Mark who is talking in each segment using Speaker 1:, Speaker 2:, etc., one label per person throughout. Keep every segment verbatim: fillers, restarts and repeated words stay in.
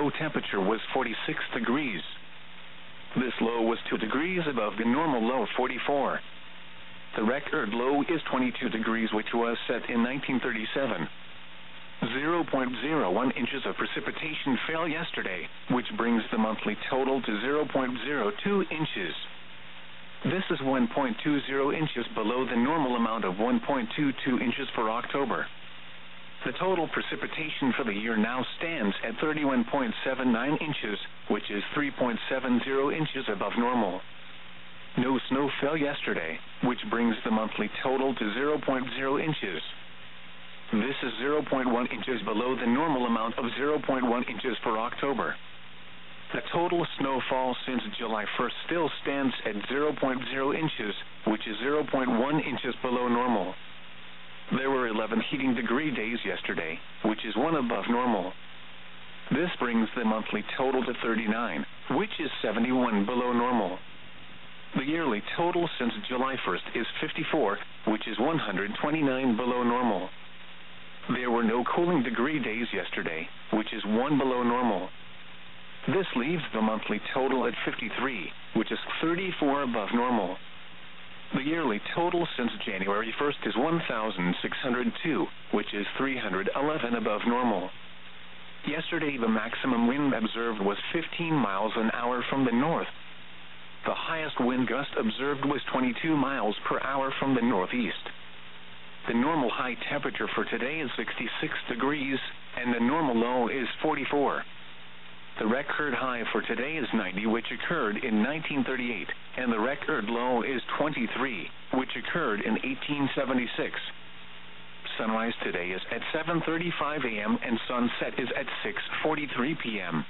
Speaker 1: low temperature was forty-six degrees. This low was two degrees above the normal low of forty-four. The record low is twenty-two degrees, which was set in nineteen thirty-seven. zero point zero one inches of precipitation fell yesterday, which brings the monthly total to zero point zero two inches. This is one point two zero inches below the normal amount of one point two two inches for October. The total precipitation for the year now stands at thirty-one point seven nine inches, which is three point seven zero inches above normal. No snow fell yesterday, which brings the monthly total to zero point zero inches. This is zero point one inches below the normal amount of zero point one inches for October. The total snowfall since July first still stands at zero point zero inches, which is zero point one inches below normal. There were eleven heating degree days yesterday, which is one above normal. This brings the monthly total to thirty-nine, which is seventy-one below normal. The yearly total since July first is fifty-four, which is one hundred twenty-nine below normal. There were no cooling degree days yesterday, which is one below normal. This leaves the monthly total at fifty-three, which is thirty-four above normal. The yearly total since January first is one thousand six hundred two, which is three hundred eleven above normal. Yesterday the maximum wind observed was fifteen miles an hour from the north. The highest wind gust observed was twenty-two miles per hour from the northeast. The normal high temperature for today is sixty-six degrees, and the normal low is forty-four. The record high for today is ninety, which occurred in nineteen thirty-eight, and the record low is twenty-three, which occurred in eighteen seventy-six. Sunrise today is at seven thirty-five a m and sunset is at six forty-three p m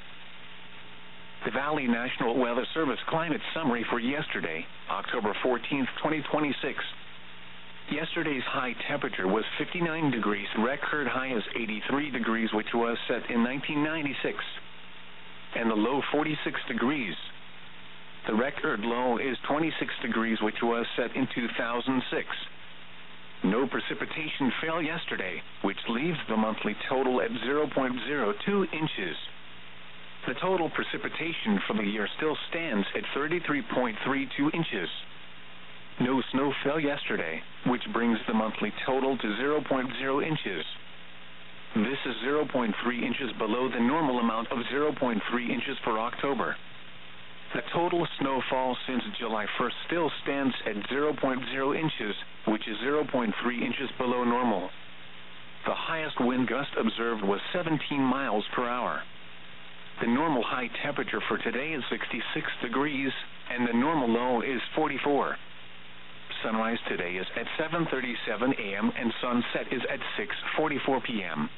Speaker 1: The Valley National Weather Service climate summary for yesterday, October fourteenth, twenty twenty-six. Yesterday's high temperature was fifty-nine degrees. Record high is eighty-three degrees, which was set in nineteen ninety-six. And the low forty-six degrees. The record low is twenty-six degrees, which was set in two thousand six. No precipitation fell yesterday, which leaves the monthly total at zero point zero two inches. The total precipitation for the year still stands at thirty-three point three two inches. No snow fell yesterday, which brings the monthly total to zero point zero inches. This is zero point three inches below the normal amount of zero point three inches for October. The total snowfall since July first still stands at zero point zero inches, which is zero point three inches below normal. The highest wind gust observed was seventeen miles per hour. The normal high temperature for today is sixty-six degrees, and the normal low is forty-four. Sunrise today is at seven thirty-seven a m and sunset is at six forty-four p m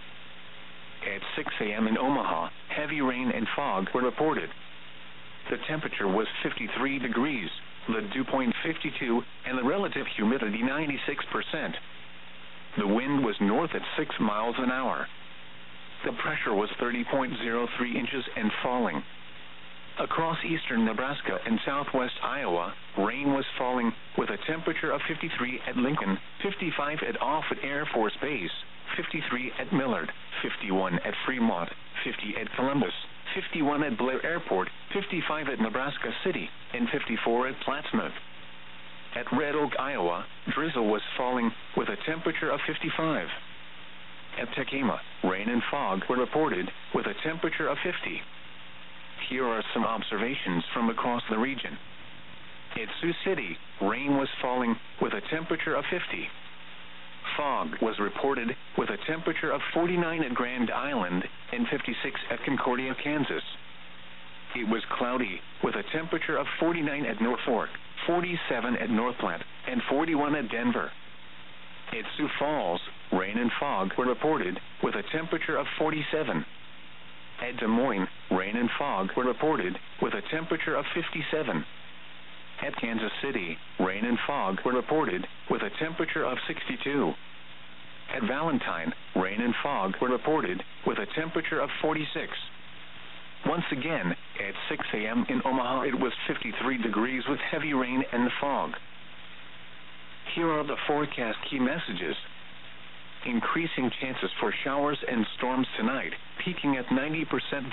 Speaker 1: At six a m in Omaha, heavy rain and fog were reported. The temperature was fifty-three degrees, the dew point fifty-two, and the relative humidity ninety-six percent. The wind was north at six miles an hour. The pressure was thirty point zero three inches and falling. Across eastern Nebraska and southwest Iowa, rain was falling, with a temperature of fifty-three at Lincoln, fifty-five at Offutt Air Force Base, fifty-three at Millard, fifty-one at Fremont, fifty at Columbus, fifty-one at Blair Airport, fifty-five at Nebraska City, and fifty-four at Plattsmouth. At Red Oak, Iowa, drizzle was falling, with a temperature of fifty-five. At Tekema, rain and fog were reported, with a temperature of fifty. Here are some observations from across the region. At Sioux City, rain was falling, with a temperature of fifty. Fog was reported, with a temperature of forty-nine at Grand Island and fifty-six at Concordia, Kansas. It was cloudy, with a temperature of forty-nine at North Fork, forty-seven at Northplant, and forty-one at Denver. At Sioux Falls, rain and fog were reported, with a temperature of forty-seven. At Des Moines, rain and fog were reported, with a temperature of fifty-seven. At Kansas City, rain and fog were reported, with a temperature of sixty-two. At Valentine, rain and fog were reported, with a temperature of forty-six. Once again, at six a m in Omaha it was fifty-three degrees with heavy rain and fog. Here are the forecast key messages. Increasing chances for showers and storms tonight, peaking at ninety percent